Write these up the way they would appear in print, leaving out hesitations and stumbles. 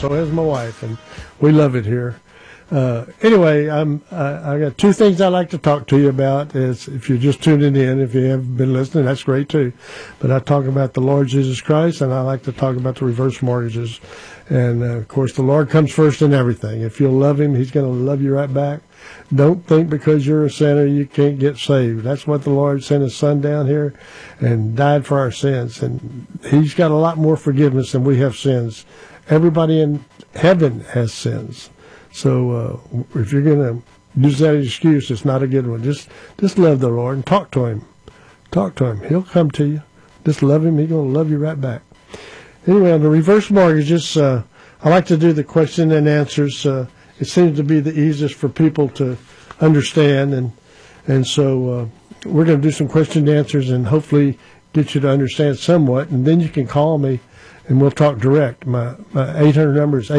So has my wife, and we love it here. Anyway, I got two things I'd like to talk to you about. Is if you're just tuning in, if you haven't been listening, that's great too. But I talk about the Lord Jesus Christ, and I like to talk about the reverse mortgages. And of course, the Lord comes first in everything. If you'll love Him, He's going to love you right back. Don't think because you're a sinner you can't get saved. That's what the Lord sent His Son down here and died for our sins. And He's got a lot more forgiveness than we have sins. Everybody in heaven has sins. So if you're going to use that excuse, it's not a good one. Just love the Lord and talk to Him. Talk to Him. He'll come to you. Just love Him. He's going to love you right back. Anyway, on the reverse mortgages, I like to do the question and answers. It seems to be the easiest for people to understand. And so we're going to do some question and answers and hopefully get you to understand somewhat. And then you can call me and we'll talk direct. My 800 number is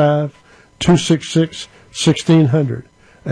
855-266-1600.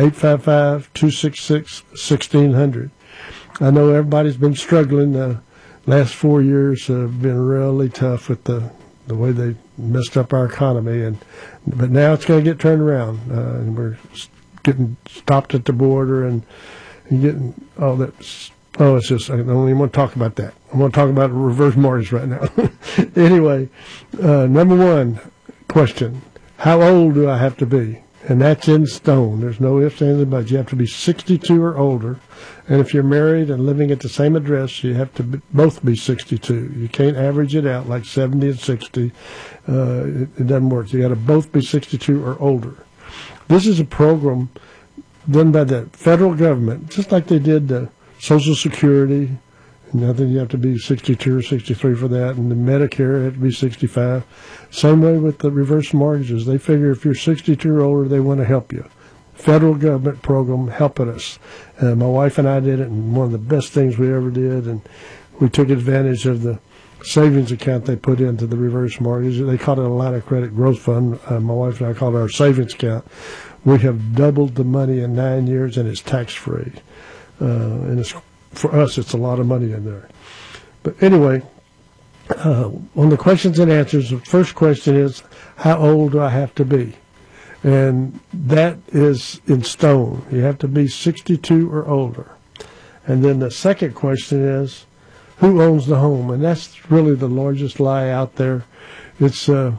855-266-1600. I know everybody's been struggling. Last 4 years have been really tough with the way they messed up our economy, but now it's going to get turned around. And we're getting stopped at the border and getting all that. It's just I don't even want to talk about that. I want to talk about reverse mortgage right now. Anyway, number one question: how old do I have to be? And that's in stone. There's no ifs, ands, or buts. You have to be 62 or older. And if you're married and living at the same address, you have to both be 62. You can't average it out like 70 and 60. It doesn't work. You got to both be 62 or older. This is a program done by the federal government, just like they did the Social Security. And I think you have to be 62 or 63 for that. And the Medicare had to be 65. Same way with the reverse mortgages. They figure if you're 62 or older, they want to help you. Federal government program helping us. My wife and I did it, and one of the best things we ever did. And we took advantage of the savings account they put into the reverse mortgage. They called it a line of credit growth fund. My wife and I called it our savings account. We have doubled the money in 9 years, and it's tax-free. And for us, it's a lot of money in there. But anyway, on the questions and answers, the first question is, how old do I have to be? And that is in stone. You have to be 62 or older. And then the second question is, who owns the home? And that's really the largest lie out there. It's it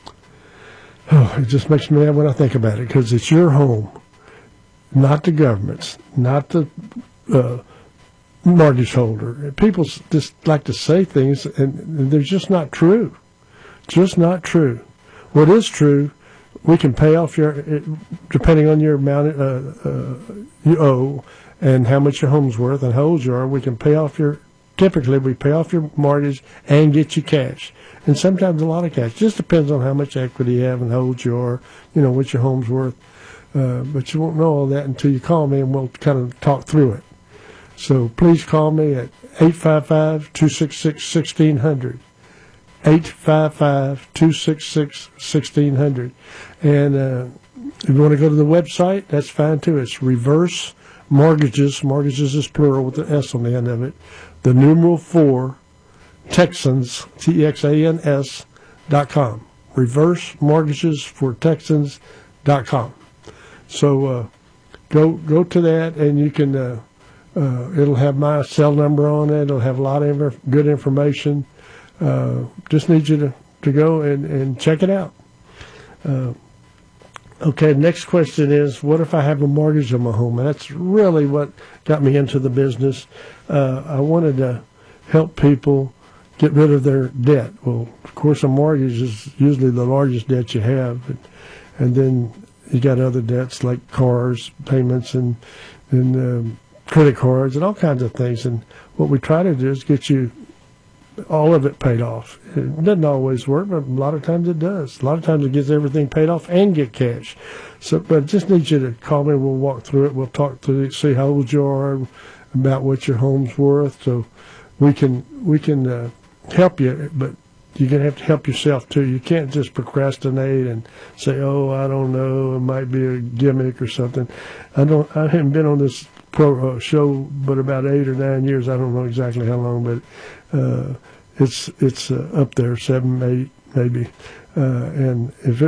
just makes me mad when I think about it, because it's your home, not the government's, not the mortgage holder. People just like to say things, and they're just not true. Just not true. What is true, we can pay off depending on your amount you owe and how much your home's worth and how old you are, we can pay off typically we pay off your mortgage and get you cash. And sometimes a lot of cash. Just depends on how much equity you have and how old you are, what your home's worth. But you won't know all that until you call me, and we'll kind of talk through it. So please call me at 855-266-1600. 855-266-1600. And if you want to go to the website, that's fine too. It's Reverse Mortgages. Mortgages is plural with the S on the end of it. The numeral 4, Texans, TXANS.com. Reverse Mortgages for Texans.com. So go to that, and you can, it'll have my cell number on it. It'll have a lot of good information. Just need you to go and check it out. Okay, next question is, what if I have a mortgage on my home? And that's really what got me into the business. I wanted to help people get rid of their debt. Well, of course, a mortgage is usually the largest debt you have. And then you got other debts like cars, payments, and credit cards, and all kinds of things. And what we try to do is get you all of it paid off. It doesn't always work, but a lot of times it does. A lot of times it gets everything paid off and get cash. So, but I just need you to call me. We'll walk through it. We'll talk through it, see how old you are, about what your home's worth, so we can help you. But you're gonna have to help yourself too. You can't just procrastinate and say, "Oh, I don't know. It might be a gimmick or something." I haven't been on this show but about 8 or 9 years. I don't know exactly how long, but it's up there, 7, 8 maybe. And if it